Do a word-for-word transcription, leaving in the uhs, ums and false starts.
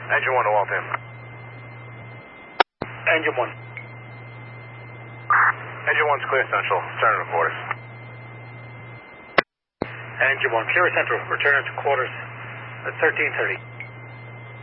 Engine one to Waltham. Engine one. Engine one's clear central. Return to quarters. Engine one, clear central. Return to quarters at thirteen thirty.